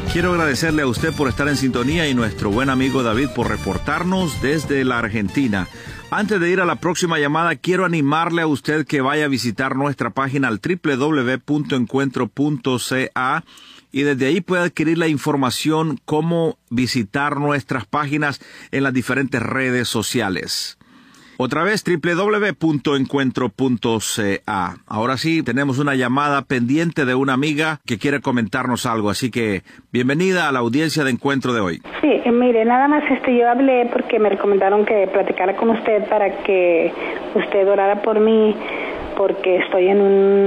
Quiero agradecerle a usted por estar en sintonía y nuestro buen amigo David por reportarnos desde la Argentina. Antes de ir a la próxima llamada, quiero animarle a usted que vaya a visitar nuestra página al www.encuentro.ca y desde ahí puede adquirir la información cómo visitar nuestras páginas en las diferentes redes sociales. Otra vez, www.encuentro.ca. Ahora sí, tenemos una llamada pendiente de una amiga que quiere comentarnos algo, así que bienvenida a la audiencia de Encuentro de hoy. Sí, mire, nada más yo hablé porque me recomendaron que platicara con usted para que usted orara por mí, porque estoy en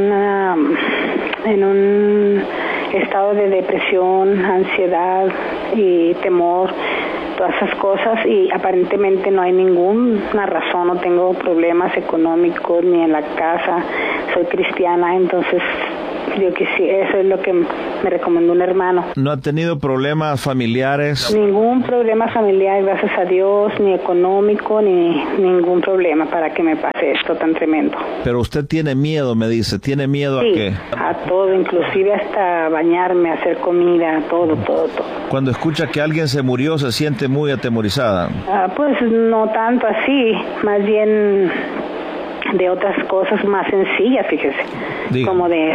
un estado de depresión, ansiedad y temor, todas esas cosas, y aparentemente no hay ninguna razón, no tengo problemas económicos ni en la casa, soy cristiana, entonces yo que sí, eso es lo que me recomendó un hermano. ¿No ha tenido problemas familiares? Ningún problema familiar, gracias a Dios, ni económico, ni ningún problema para que me pase esto tan tremendo. Pero usted tiene miedo, me dice, ¿tiene miedo a qué? A todo, inclusive hasta bañarme, hacer comida, todo. Cuando escucha que alguien se murió, ¿se siente muy atemorizada? Pues no tanto así, más bien de otras cosas más sencillas, fíjese. Diga. Como de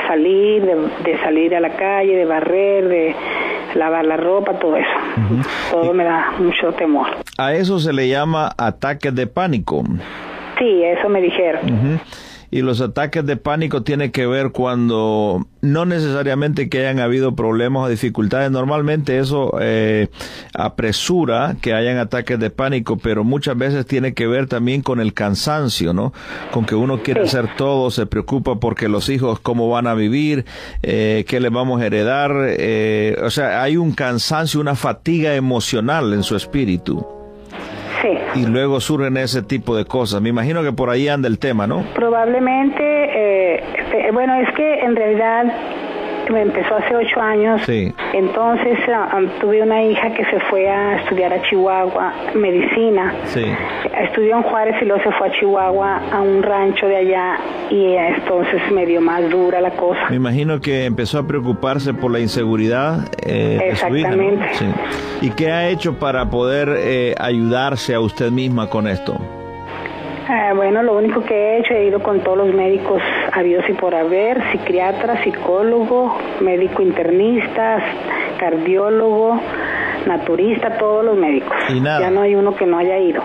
salir a la calle, de barrer, de lavar la ropa, todo eso. Uh-huh. Todo me da mucho temor. A eso se le llama ataques de pánico. Sí, eso me dijeron. Uh-huh. Y los ataques de pánico tienen que ver cuando no necesariamente que hayan habido problemas o dificultades. Normalmente eso apresura que hayan ataques de pánico, pero muchas veces tiene que ver también con el cansancio, ¿no? Con que uno quiere hacer todo, se preocupa porque los hijos cómo van a vivir, qué les vamos a heredar. O sea, hay un cansancio, una fatiga emocional en su espíritu. Sí. Y luego surgen ese tipo de cosas. Me imagino que por ahí anda el tema, ¿no? Probablemente, bueno, es que en realidad me empezó hace 8 años. Sí. Entonces tuve una hija que se fue a estudiar a Chihuahua, medicina. Sí. Estudió en Juárez y luego se fue a Chihuahua, a un rancho de allá, y entonces me dio más dura la cosa. Me imagino que empezó a preocuparse por la inseguridad de su hija, ¿no? Sí. ¿Y qué ha hecho para poder ayudarse a usted misma con esto? Bueno, lo único que he hecho, he ido con todos los médicos habidos y por haber, psiquiatra, psicólogo, médico internista, cardiólogo, naturista, todos los médicos. ¿Y nada? Ya no hay uno que no haya ido.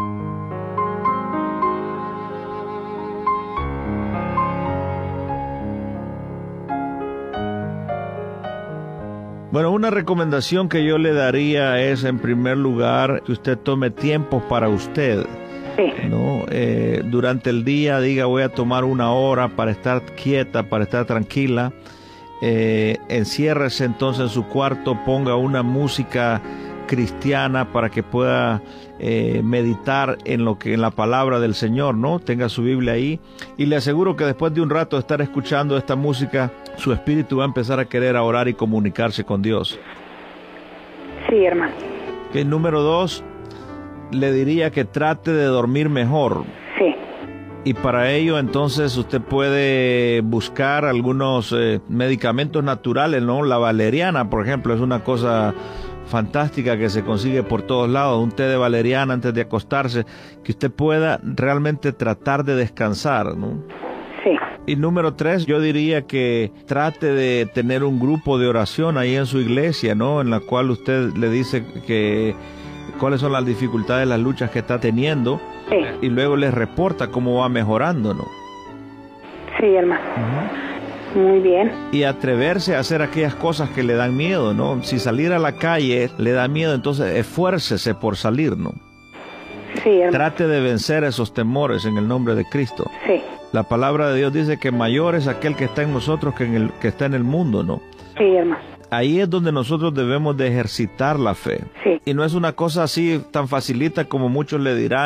Bueno, una recomendación que yo le daría es, en primer lugar, que usted tome tiempo para usted. Sí. ¿No? Durante el día diga voy a tomar 1 hora para estar quieta, para estar tranquila. Enciérrese entonces en su cuarto, ponga una música cristiana para que pueda meditar en la palabra del Señor, ¿no? Tenga su Biblia ahí y le aseguro que después de un rato de estar escuchando esta música, su espíritu va a empezar a querer orar y comunicarse con Dios. Sí, hermano. Okay, número 2, le diría que trate de dormir mejor. Sí. Y para ello, entonces, usted puede buscar algunos medicamentos naturales, ¿no? La valeriana, por ejemplo, es una cosa fantástica que se consigue por todos lados. Un té de valeriana antes de acostarse, que usted pueda realmente tratar de descansar, ¿no? Sí. Y número 3, yo diría que trate de tener un grupo de oración ahí en su iglesia, ¿no? En la cual usted le dice que cuáles son las dificultades, las luchas que está teniendo. Sí. Y luego les reporta cómo va mejorando, ¿no? Sí, hermano. Uh-huh. Muy bien. Y atreverse a hacer aquellas cosas que le dan miedo, ¿no? Si salir a la calle le da miedo, entonces esfuércese por salir, ¿no? Sí, hermano. Trate de vencer esos temores en el nombre de Cristo. Sí. La palabra de Dios dice que mayor es aquel que está en nosotros que está en el mundo, ¿no? Sí, hermano. Ahí es donde nosotros debemos de ejercitar la fe. Sí. Y no es una cosa así tan facilita como muchos le dirán,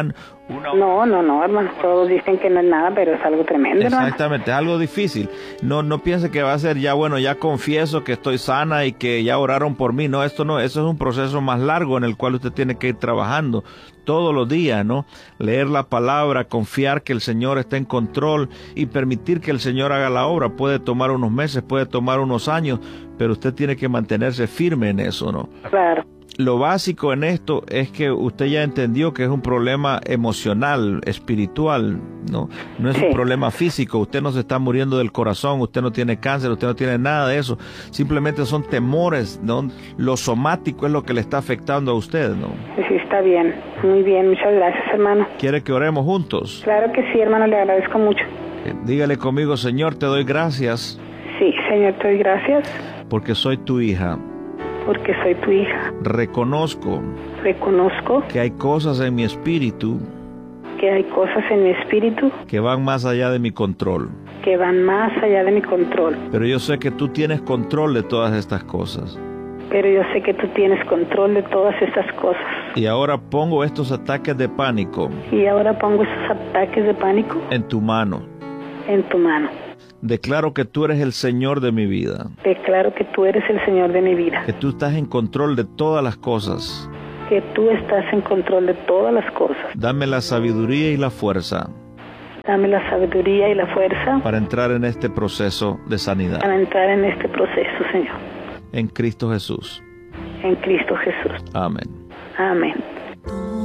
No, hermano. Todos dicen que no es nada, pero es algo tremendo, hermano. Exactamente, es algo difícil. No piense que va a ser ya confieso que estoy sana y que ya oraron por mí. No, eso es un proceso más largo en el cual usted tiene que ir trabajando todos los días, ¿no? Leer la palabra, confiar que el Señor está en control y permitir que el Señor haga la obra. Puede tomar unos meses, puede tomar unos años, pero usted tiene que mantenerse firme en eso, ¿no? Claro. Lo básico en esto es que usted ya entendió que es un problema emocional, espiritual, ¿no? No es un problema físico. Usted no se está muriendo del corazón, usted no tiene cáncer, usted no tiene nada de eso. Simplemente son temores, ¿no? Lo somático es lo que le está afectando a usted, ¿no? Sí, está bien. Muy bien, muchas gracias, hermano. ¿Quiere que oremos juntos? Claro que sí, hermano, le agradezco mucho. Dígale conmigo: Señor, te doy gracias. Sí, Señor, te doy gracias. Porque soy tu hija. Porque soy tu hija. Reconozco que hay cosas en mi espíritu que van más allá de mi control. Pero yo sé que tú tienes control de todas estas cosas. Y ahora pongo estos ataques de pánico. En tu mano. Declaro que tú eres el Señor de mi vida. Que tú estás en control de todas las cosas. Dame la sabiduría y la fuerza. Para entrar en este proceso de sanidad. Señor. En Cristo Jesús. En Cristo Jesús. Amén. Amén.